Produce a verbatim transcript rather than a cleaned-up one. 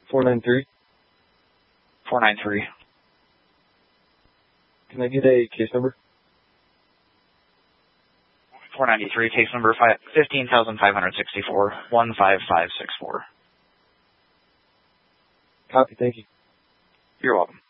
four nine three. four nine three. Can I get a case number? four ninety-three, case number fifteen thousand five hundred sixty-four, one five five six four. Copy, thank you. You're welcome.